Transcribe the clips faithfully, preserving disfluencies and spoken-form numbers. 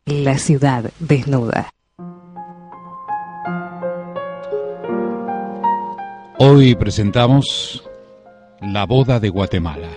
La ciudad desnuda. Hoy presentamos La boda de Guatemala.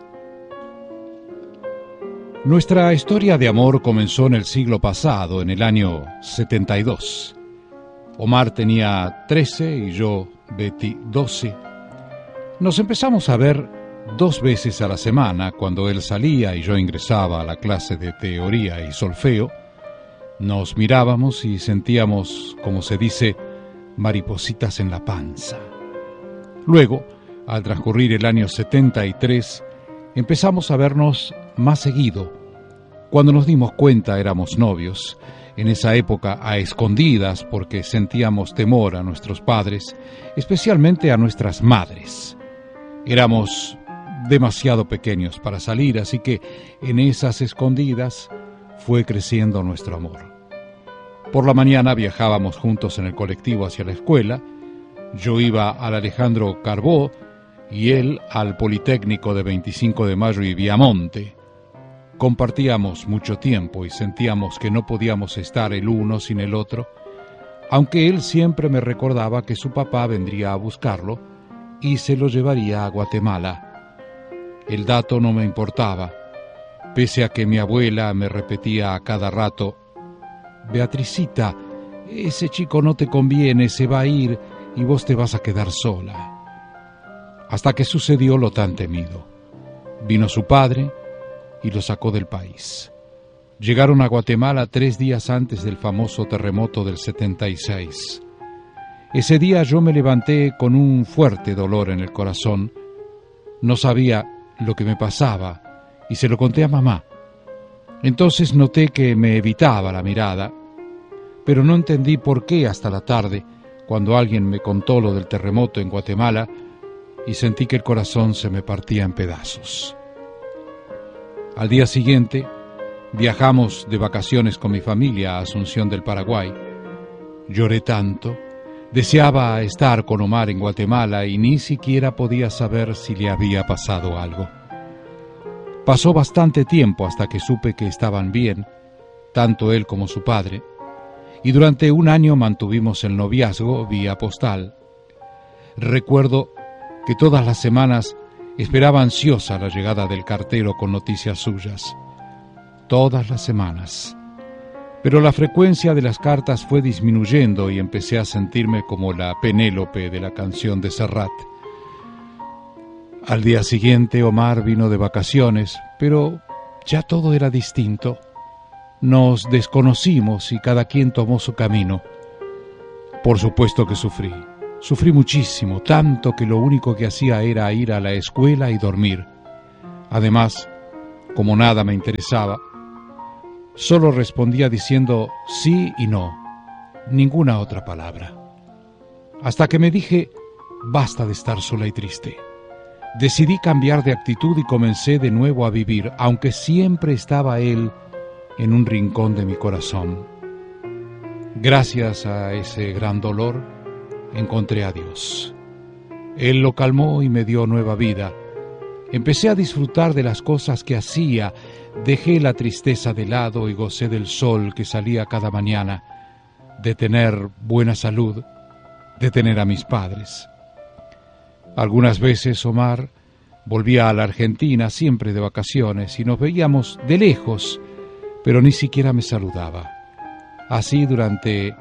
Nuestra historia de amor comenzó en el siglo pasado, en el año setenta y dos. Omar tenía trece y yo, Betty, doce. Nos empezamos a ver dos veces a la semana cuando él salía y yo ingresaba a la clase de teoría y solfeo. Nos mirábamos y sentíamos, como se dice, maripositas en la panza. Luego, al transcurrir el año setenta y tres, empezamos a vernos más seguido. Cuando nos dimos cuenta éramos novios, en esa época a escondidas porque sentíamos temor a nuestros padres, especialmente a nuestras madres. Éramos demasiado pequeños para salir, así que en esas escondidas fue creciendo nuestro amor. Por la mañana viajábamos juntos en el colectivo hacia la escuela. Yo iba al Alejandro Carbó y él al Politécnico de veinticinco de mayo y Viamonte. Compartíamos mucho tiempo y sentíamos que no podíamos estar el uno sin el otro, aunque él siempre me recordaba que su papá vendría a buscarlo y se lo llevaría a Guatemala. El dato no me importaba, pese a que mi abuela me repetía a cada rato: Beatricita, ese chico no te conviene, se va a ir y vos te vas a quedar sola. Hasta que sucedió lo tan temido. Vino su padre y lo sacó del país. Llegaron a Guatemala tres días antes del famoso terremoto del setenta y seis. Ese día yo me levanté con un fuerte dolor en el corazón. No sabía lo que me pasaba y se lo conté a mamá. Entonces noté que me evitaba la mirada, pero no entendí por qué hasta la tarde, cuando alguien me contó lo del terremoto en Guatemala, y sentí que el corazón se me partía en pedazos. Al día siguiente, viajamos de vacaciones con mi familia a Asunción del Paraguay. Lloré tanto, deseaba estar con Omar en Guatemala y ni siquiera podía saber si le había pasado algo. Pasó bastante tiempo hasta que supe que estaban bien, tanto él como su padre, y durante un año mantuvimos el noviazgo vía postal. Recuerdo que todas las semanas esperaba ansiosa la llegada del cartero con noticias suyas. Todas las semanas. Pero la frecuencia de las cartas fue disminuyendo y empecé a sentirme como la Penélope de la canción de Serrat. Al día siguiente Omar vino de vacaciones, pero ya todo era distinto. Nos desconocimos y cada quien tomó su camino. Por supuesto que sufrí. Sufrí muchísimo, tanto que lo único que hacía era ir a la escuela y dormir. Además, como nada me interesaba, solo respondía diciendo sí y no, ninguna otra palabra. Hasta que me dije, basta de estar sola y triste. Decidí cambiar de actitud y comencé de nuevo a vivir, aunque siempre estaba él en un rincón de mi corazón. Gracias a ese gran dolor, encontré a Dios. Él lo calmó y me dio nueva vida. Empecé a disfrutar de las cosas que hacía, dejé la tristeza de lado y gocé del sol que salía cada mañana, de tener buena salud, de tener a mis padres. Algunas veces Omar volvía a la Argentina, siempre de vacaciones, y nos veíamos de lejos, pero ni siquiera me saludaba. Así durante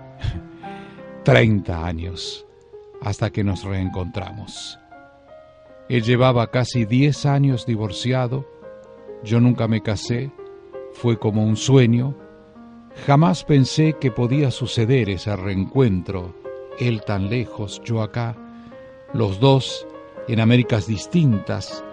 treinta años, hasta que nos reencontramos. Él llevaba casi diez años divorciado, yo nunca me casé, fue como un sueño. Jamás pensé que podía suceder ese reencuentro, él tan lejos, yo acá, los dos en Américas distintas,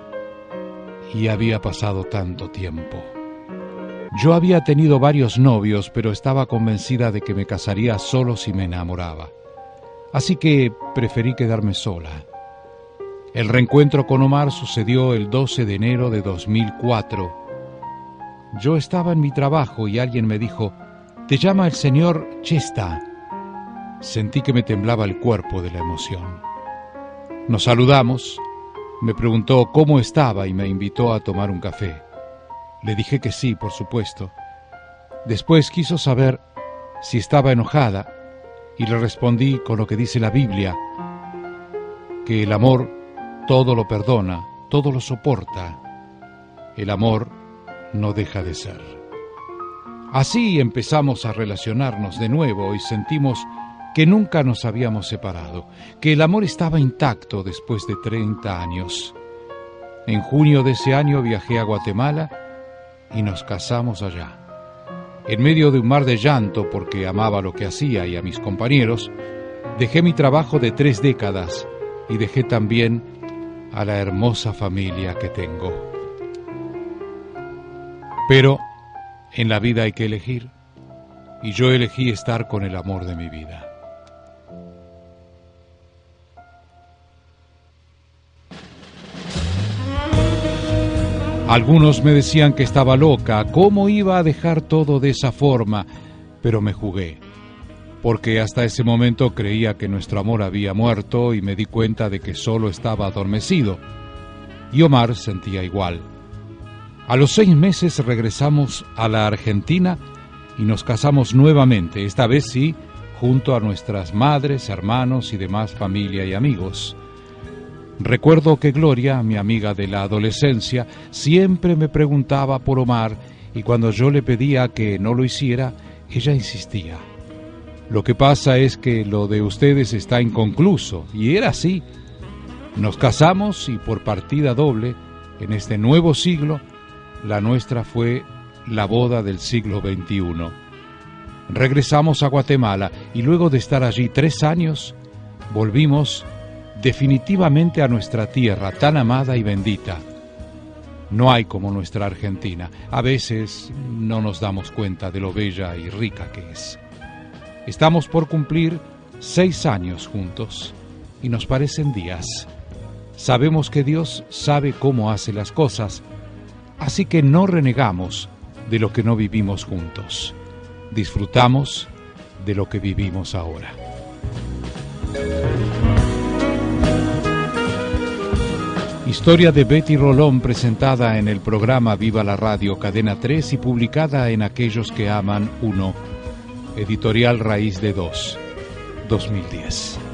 y había pasado tanto tiempo. Yo había tenido varios novios, pero estaba convencida de que me casaría solo si me enamoraba. Así que preferí quedarme sola. El reencuentro con Omar sucedió el doce de enero de dos mil cuatro. Yo estaba en mi trabajo y alguien me dijo, «Te llama el señor Chesta». Sentí que me temblaba el cuerpo de la emoción. Nos saludamos, me preguntó cómo estaba y me invitó a tomar un café. Le dije que sí, por supuesto. Después quiso saber si estaba enojada y le respondí con lo que dice la Biblia, que el amor todo lo perdona, todo lo soporta. El amor no deja de ser. Así empezamos a relacionarnos de nuevo y sentimos que nunca nos habíamos separado, que el amor estaba intacto después de treinta años. En junio de ese año viajé a Guatemala y nos casamos allá. En medio de un mar de llanto porque amaba lo que hacía y a mis compañeros, dejé mi trabajo de tres décadas y dejé también a la hermosa familia que tengo. Pero en la vida hay que elegir, y yo elegí estar con el amor de mi vida. Algunos me decían que estaba loca, cómo iba a dejar todo de esa forma, pero me jugué, porque hasta ese momento creía que nuestro amor había muerto y me di cuenta de que solo estaba adormecido. Y Omar sentía igual. A los seis meses regresamos a la Argentina y nos casamos nuevamente, esta vez sí, junto a nuestras madres, hermanos y demás familia y amigos. Recuerdo que Gloria, mi amiga de la adolescencia, siempre me preguntaba por Omar y cuando yo le pedía que no lo hiciera, ella insistía. Lo que pasa es que lo de ustedes está inconcluso, y era así. Nos casamos y por partida doble, en este nuevo siglo, la nuestra fue la boda del siglo veintiuno. Regresamos a Guatemala y luego de estar allí tres años, volvimos definitivamente a nuestra tierra tan amada y bendita. No hay como nuestra Argentina. A veces no nos damos cuenta de lo bella y rica que es. Estamos por cumplir seis años juntos y nos parecen días. Sabemos que Dios sabe cómo hace las cosas, así que no renegamos de lo que no vivimos juntos. Disfrutamos de lo que vivimos ahora. Historia de Betty Rolón presentada en el programa Viva la Radio Cadena tres y publicada en Aquellos que Aman uno, Editorial Raíz de Dos, dos mil diez.